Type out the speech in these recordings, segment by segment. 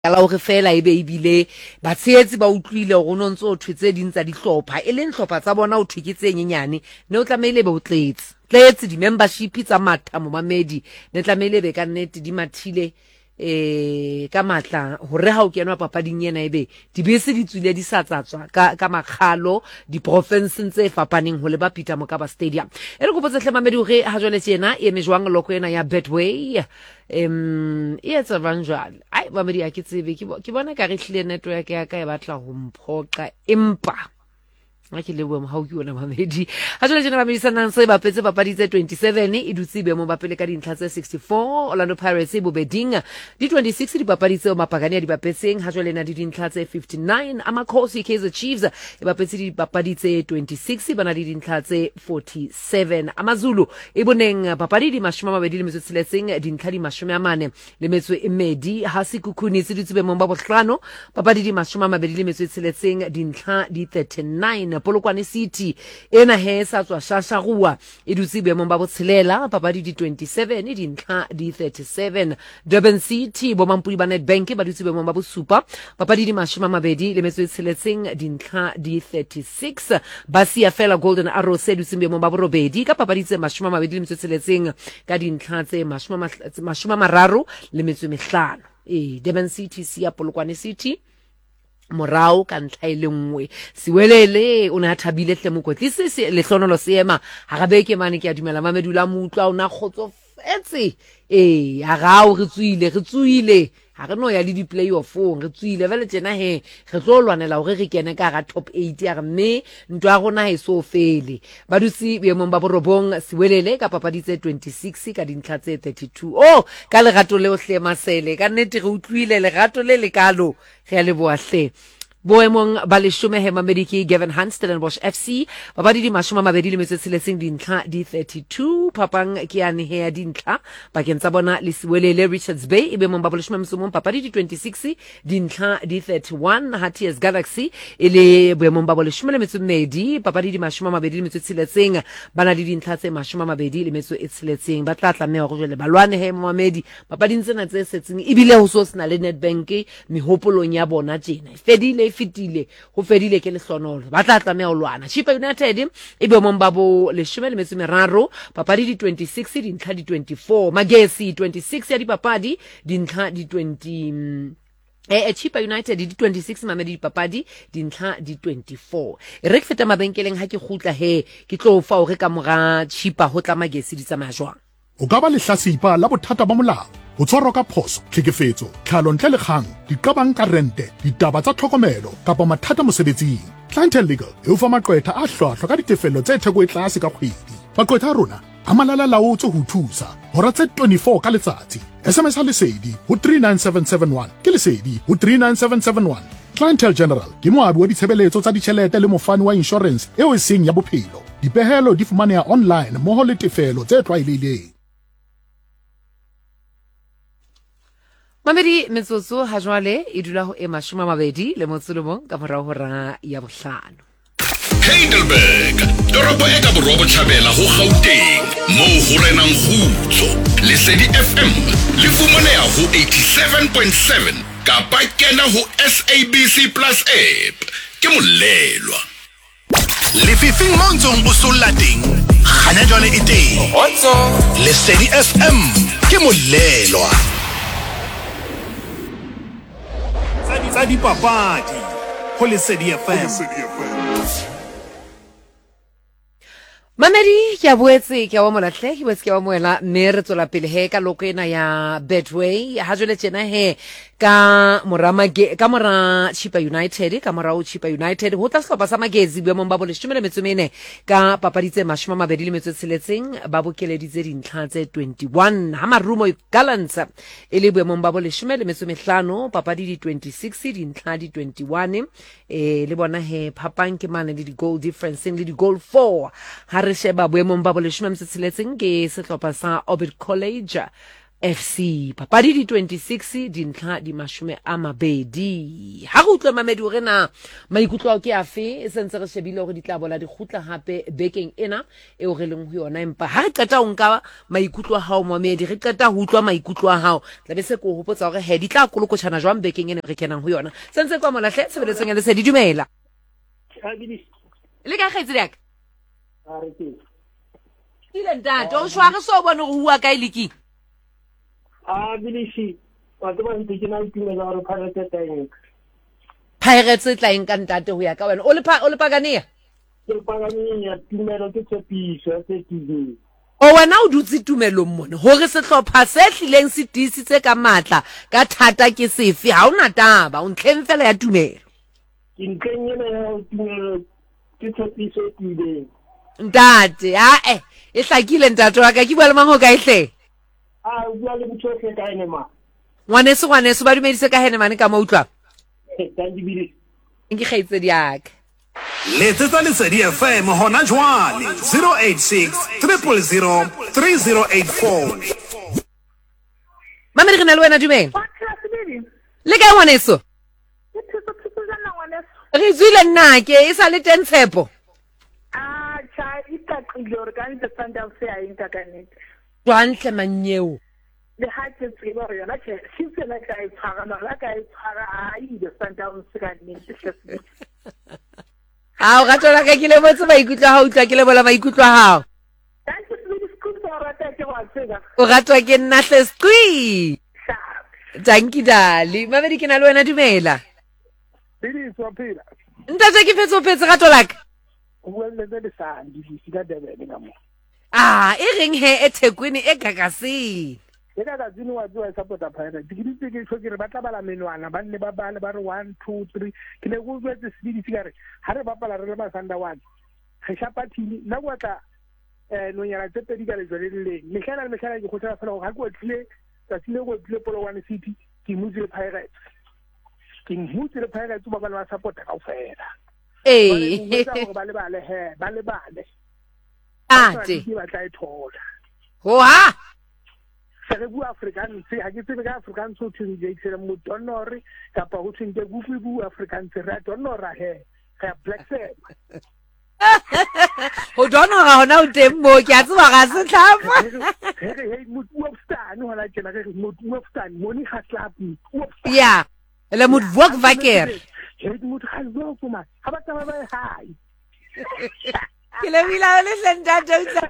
la hore fela ebe ibile ba tshetsi ba utlwile go nontse o thwetse dintsa di hlopha e leng hlopha tsa bona o thwikitse nyenyane ne o tlameile be o tletse di membership tsa matha mo mamedi ne tlameile be ka nnete di mathile ka matla hore ha o kenwa papading yena ebe dibese di tswile di sa tsatswa ka makgalo di province tse fapaneng ho le ba Peter Mokaba Stadium e re go botse hle mamedi hore ha jwale tsena e mejwang loko ena ya Betway etsa banjwale ai mamedi a ke tsebe ke bona ka re hlile network ya ka e batla ho mphoqa empa ke le boemo ha o ke ona mamedi ha jwale tsena mamedi sanang se ba petse papadi tse 27 e dutse be mo bapele ka dintlha tse 64 Orlando Pirates e bobeding di 26 di papadi tse o mapagane di bapetseng ha jwale na di dintlha tse 59 Amakhosi Kaizer Chiefs e bapetse di papadi tse 26 bana di dintlha tse 47 Amazulu e boneng papadi di 26 dintlha di 40 le metso e medi ha Sekhukhuni se dutse be mo ba bohlano papadi di 26 dintlha di 39 Polokwane City ena he sa tswa shashagua e dutse be mo ba botshelela papadi di 27 dintlha di 37 Durban City bo mampudi ba Nedbank ba dutse be mo ba bosupa papadi di 20 le metso e tsheletseng dintlha di 36 Basia fela Golden Arrows se dutse be mo ba borobedi ka papadi tse 20 le metso e tsheletseng ka dintlha tse 30 le metso e mehlano Durban City sia Polokwane City morao ka ntlha ile nngwe siwelele o ne a thabile hle mokotlisi le hlonolo seema ha gabe ke mane ke a dumela mamedula mutla o na khotsofetse ha ga o re tsuile ha re no ya le di playoffong re tsuile vele tjena he re tlo lwanela hore re kene ka ga top 8 ya mme ntwa gona he so fele ba dutse be mo ba borobong siwelele ka papadi tse 26 ka dintlha tse 32 ka legato le o hle masele ka nnete re utlwile legato le lekalo re a le boahle boemong ba lesome he mamediki Gavin Stellenbosch FC babadi di 20 le metso tseletseng dintlha di 32 papang ke ane he ya dintlha bakeng tsa bona le siwelele Richards Bay ebe mong ba boleshome msomong papadi di 26 dintlha di 31 Hatias Galaxy ile boemong ba boleshome le metso medi papadi di 20 le metso tseletseng bana di dintlha tse 20 le metso e tseletseng ba tla tlameha go jele balwane he mamedi papadi tsena tse setseng ibile ho so sna le Nedbank mehopolong ya bona tjena fitile go fedile ke le hlonolo ba tla tlameha ho lwana Chipa United e be mo mbabo le 13 papadi di 26 dintlha di 24 Magesi 26 ya di papadi dintlha di 20 Chipa United di 26 mamedi di papadi dintlha di 24 re feta mabenkeleng ha ke khutla he ke tlo fa o re ka mora Chipa ho tla Magesi di tsamaya jwang o ka ba le hlasipa la bothata ba molao o tshwarwa ka phoso tlhekefetso tlhalo ntle le kgang diqabang ka rente ditaba tsa tlhokomelo kapa mathata mosebetsing Clientele Legal e o fa maqwetha a hlwahlwa ka ditefello tse theko e tlase ka kgwedi maqwetha a rona a malala laotse ho thusa hora tse 24 ka letsatsi SMS ha lesedi ho 39771 ke lesedi ho 39771 Clientele General ke moabi wa ditshebeletso tsa ditjhelete le mofani wa insurance eo e seng ya bophelo dipehelo di fumaneha online moho le tefelo tse tlwaelehileng mamedi metsotso ha jwale e dula ho e 20 le motsolomong ka morao hora ya bohlano Heidelberg toropo e ka borobo tjhabela ho Gauteng mo ho renang khutso Lesedi FM le fumaneha ho 87.7 kapa kena ho SABC Plus app ke molelwa Lefifing Montsong o sollating khana jwale e teng Hotso Lesedi FM ke molelwa tsa dipapadi ho Lesedi FM mamedi ke a boetse ke wa molahle ke boetse ke wa moela mme re tsola pele he ka loko ena ya Betway ha jwale tjena he ka mora Chipa United ka mora o Chipa United ho tla sehlopha sa Magezi boemong ba bole 14 ka papadi tse 20 le metso tsheletseng ba bokeleditse dintlha tse 21 ha Marumo Gallants e le boemong ba bole 15 papadi di 26 dintlha di 21 le bona he phapang ke mane le di goal difference le di goal 4 ha re sheba boemong ba bole 16 ke sehlopha sa Orbit College FC papadi di 26 dintlha di 20 ha go utlwa mamedi hore na maikutlo ke afe e sentse re shebile hore di tla bola di khutla hape bekeng ena e o re leng ho yona empa ha re qeta o nka maikutlo a hao mamedi re qeta ho utlwa maikutlo a hao tla be se go hopotsa hore he di tla kolokotshana jwang bekeng ena re kenang ho yona sentse kwa molahle sebeletsong ya Lesedi dumela le ka kgetsi yak ile ntate o shwa re so bona go bua ka ileki Bilishi, wa tseba ntse ke na itumela gore Pirates e tla enka ntate ho ya ka wena o le paganea ke pagania tumelo ke tshepiso se TV o wena o dutse tumelo mmone hore sehlopha se hlileng se tisitse ka matla ka thata ke sefe ha ona taba o ntleng fela ya tumelo ke ntleng ya tumelo ke tshepiso TV ntate e hlakile ntate wa ka ke bua le mang ho ka ihle bua le motsohle ka ene ma ngwaneso ba dumedise ka hene mane ka mo utlwa Bili nke kgaitse diaka Letsetsa Lesedi FM hona jwale 086 000 3084. mama re na le wena dumela le ka ngwaneso re tswile nna ke e sa le teng tshepo Twantle manyeo le ha ke tseba hore yona ke sitse la ka e tshwara la ka e tshwara the Sundowns ka nnete o gatola ka ke le botse maikutlo ha utlwa ke le bola maikutlo hao o gatwa ke nna hlesqui danki dali mabedi ke na le wena dumela Bili so phela ntate ke fetso phetse gatola ka o bua le le sa di ka debele ka mo e reng he eThekwini e gagasi e ka tsini wa tswa support Pirates ke ditse ke tshwe re batla bala menwana ba nne ba bale ba re 1 2 3 ke ne go tswetse sebidi sigare ha re bapala re le masanda one re shapa thini nna go tla no nyala tse pedi ka le jwale le mehla ke go tsaya fela go ga go tlile tsa tsile go tlile Polo One City ke mutse le Pirates ba bala ba support ka ofela ba le bale ate ba tla ithola ha re bua Afrikaans ha ke tsebe ka Afrikaans o thwe ke tsela mo donori kapa ho thwe ke bua Afrikaans re donora he ga black sam ho donora hona o teng mo ke a tseba ga se tlhapa he mo opstaan hona tjena re mo opstaan moni ga slapi ya le mo vok vaker he mo ga zo kuma ha ba tsaba ba hai ke le bila le senda tsa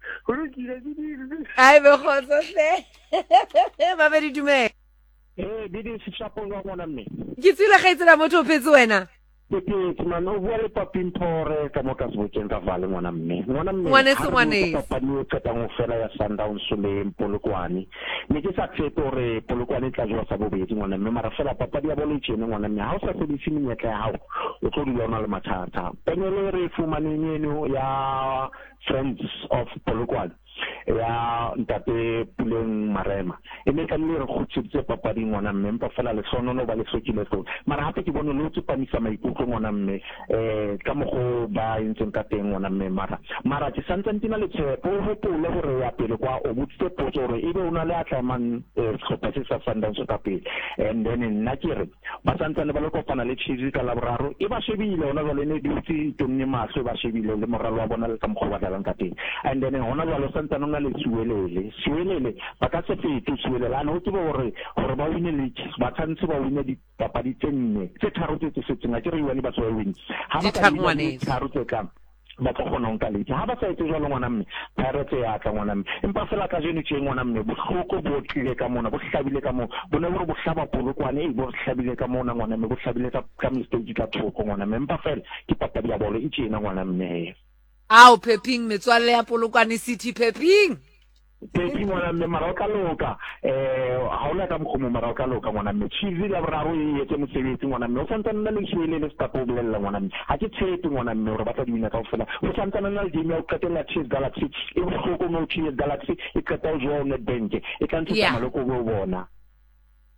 ai be khotso se ba be di dume bidi se chapong wa mme ke tsile ga itsela motho o phetse wena ke mano bua le papintore ka mo ka sebokeng ka vale ngwana mme papadi o tseta go fela ya Sundowns le Polokwane ne ke sa tshepe gore Polokwane tla jwa sa bobedi ngwana mme mara fela papadi ya bolo itšene ngwana mme ha o sa sebedise menyetla ya hao o tlo di lona le mathata penele re fumaneng eno ya Friends of Polokwane ya ntate Puleng Marema ene ka le re khutsitse papadi ngwana mme mpa fela le sonono ba le sokile tlo mara hape ke bone lo tsupamisa maikutlo ngwana mme ka mogo ba intseng ka teng ngwana mme mara ke santse ntina le tshepo ho pole hore ya pele kwa o butse potso hore ebe una le atlaman sehlopha se sa Sundowns ka pele and then nna ke re ba santse le ba le kopana le Chiefs ka la boraro e ba shebile ona ba le ne dutse tonne mahlo ba shebile le moralo wa bona le ka mogo ba dalang ka teng and then ona ba lo santse nna le suelele ba ka se fete suelele ana o tsebe hore ba wine le ba tshantse ba wine di papadi tse nne tse tharo tse setseng a ke re yone ba tswa win ha ba ka tharo tse ka ba tlo gona nka le ha ba sa etse jalo ngwana mme Pirates ya tla ngwana mme empa fela ka jeno tse ngwana mme bohloko bo tlile ka mona bo hlabile ka mo bona hore bo hlaba Polokwane bo hlabile ka mona ngwana mme bo hlabile ka mistake ka thoko ngwana mme empa fela ke papadi ya bolo e tjena ngwana mme Peping metswalle ya Polokwane City Peping ngwana mme maroka loka ha ona ka mkhomo maroka loka ngwana mme Chiefs la boraro e etse mosebetsi ngwana mme o santana nna le shwele le sta go bolella ngwana mme ha ke tshepe ngwana mme hore ba tla dina ka ofela o santana nna le game ya o qetela Chiefs Galaxy e bohloko mo Chiefs Galaxy e qeta o jwa Nedbank e ka ntse maloko go bona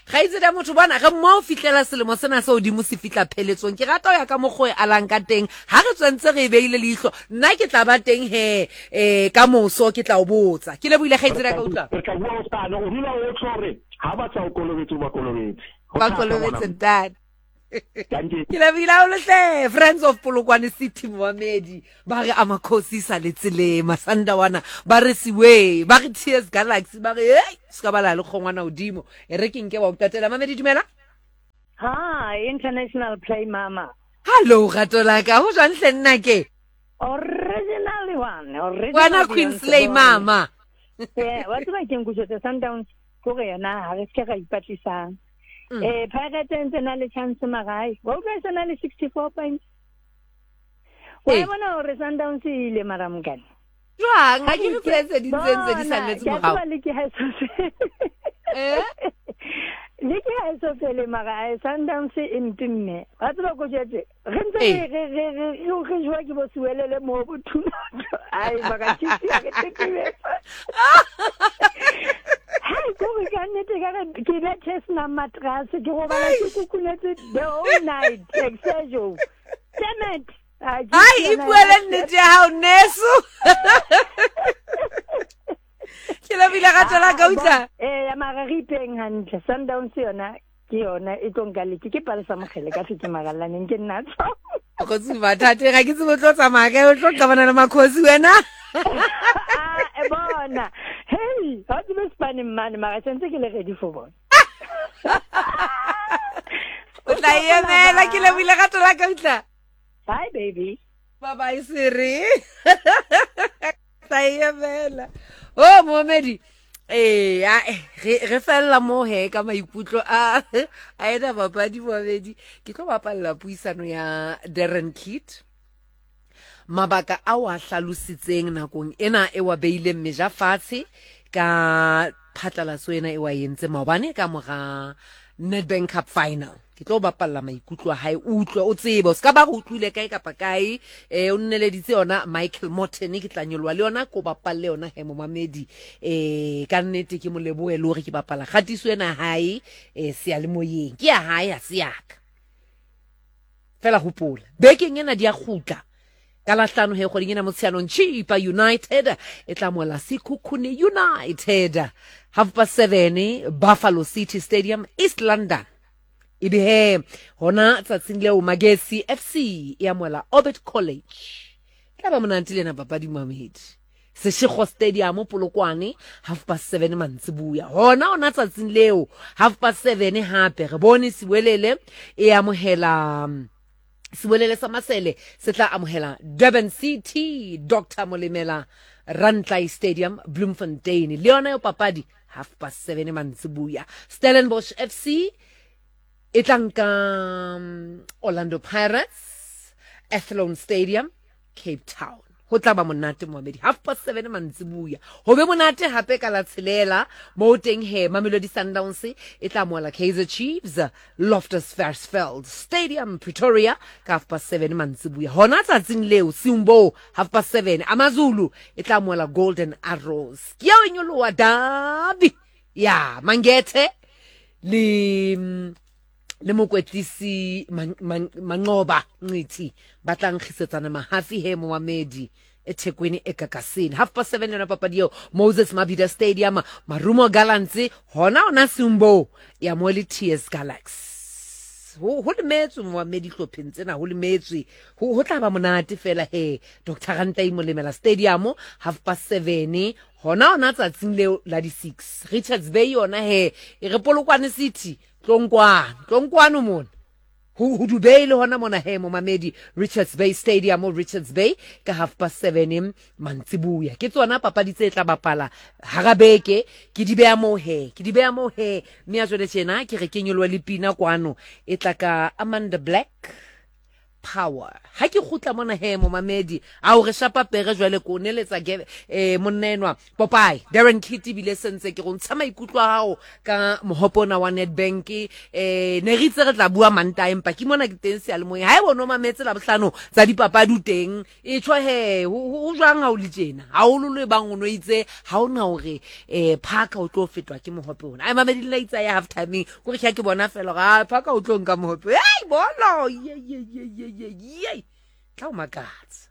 ga itse da motho bona ge mo o fitlela selemo sena se odimo se fitla pheletsong ke rata ya ka mogoe alang ka teng ha re tswentse re beile leihlo nna ke tla ba teng he ka moso ke tla o botsa ke le buile ga itse da ka utla re ka bua o tla o dula o tlore ha ba tsa o kolobetse ba kolobetse dad ke la bila o letle Friends of Polokwane City Mohamedi ba re amakhosi sa letsele masanda wana ba re siwe ba re TS Galaxy ba re hey ska bala le khongwana odimo e re ke nke ba o tatela Mamedi dumela Hi international play mama hello gatola ka ho jang hle nna ke original wana Queen Slay mama wa tsaba ke ngutse Sundowns go re yana ha re se ga ipatlisang Pirates na le chance magai go guys na le 64 points wa bona re Sundowns ile maramkane jwa ga ke re press di ntse di sanetse mo ga le ke ha Liki ha so fele maga Sundowns impime wa tsaba go jetse re ntse re jwa ke bo suelele mo bothuno ai baga tshiti ya ke tekile Hai go ga nete ga ke le test na matras ke go bala ke kukunetse the whole night exercise damn it ai ipuele nete ha o neso ke la bila ga tla ka utla ya mara ri peng hantle Sundowns yona ke yona e tongale ke palesa mogele ka fike magalaneng ke nna tso go tsuba tate ga ke tsebo tlotsa maga o tlotla bana le makhosi wena e bona hey ha di Spanish man mara sentse ke le ready for bona o tla yemela ke la bila ga tla ka utla bye baby bye bye siri tla yemela oh Mohamedi re fella mo he ka maikutlo a ena babadi Mohamedi ke tlo bapalla puisano ya Darren Kit mabaka a wa hlalositseng nakong ena e wa beile meja fatshe ka phatlalaso ena e wa yentse maobane ka moga Nedbank Cup final ke tlo bapalla maikutlo ha e utlwa o tsebe o ska ba go utlwile kae kapa kae o nneleditse yona Michael Morton ke tlanyolwa le yona ko bapalle yona he Mohamedi ka nnete ke moleboe le hore ke bapala gatiso ena hae se ya le moyeng ke ya hae a se yaka fela hopola bekeng ena dia khutla ka la hlano he kgoding ena motshianong Chipa United e tla mola Sekhukhune United 7:30 Buffalo City Stadium East London ibe he hona tsatsing leo Magesi FC ya mola Orbit College ka ba monantile na papadi Mohamedi Seshego Stadium Polokwane 7:30 mantsibuya hona tsatsing leo 7:30 hape re bone siwelele e ya mohela Siwelele sa masele se tla amohela Durban City Dr Molemela Rantlai Stadium Bloemfontein Leona yo papadi 7:30 mantsibuya Stellenbosch FC itlanka Orlando Pirates Athlone Stadium Cape Town ho tla ba monate Mohamedi 7:30 mantsibuya ho be monate hape ka la tshelela mo teng he Mamelodi Sundowns e tla mola Kaizer Chiefs Loftus Versfeld Stadium Pretoria ka 7:30 mantsibuya hona tsatsing leo Simbo 7:30 Amazulu e tla mola Golden Arrows ke ya enyolo wa Derby ya Mangethe le mokwetlisi Manqoba Nqithi batlang kgisetsana mahafi he Mohamedi eThekwini eGagasini 7:30 yona papadi eo Moses Mabhida Stadium Marumo Gallants hona ona Simbo ya mo le TS Galaxy ho le metso Mohamedi hlopheng tsena ho le metso ho tla ba monate fela he Dr Rantai Molemela Stadium 7:30 hona tsatsing leo la di 6 Richards Bay yona he e re Polokwane City Tlongkwano mona ho dubeile hona mona he Mohamedi Richards Bay Stadium o Richards Bay ka 7:30 mantsibuya ke tsona papadi tse tla bapala harabeke ke di beya mo he me a jole tjena ke re kenyolwa le pina kwano e tla ka Amanda Black power ha ke khutla mona he mo mamedi a o re shapa pere jwale ko neletsa monenwa Popeye Darren Kitty bile sentse ke go ntsha maikutlo a hao ka mohopona wa Nedbank ne ritse re tla bua manta empa ke mona ke teng se a le moe ha e bono mametse la bohlano tsa dipapadi teng e tshwa he o jwang ha o le tjena ha o lole bang o no itse ha ona hore phaka o tlo fetwa ke mohope ona ai mamedi la itsa ya half time go re ke bona fela ga phaka o tlo nka mohope ai bona ye tla o makatsa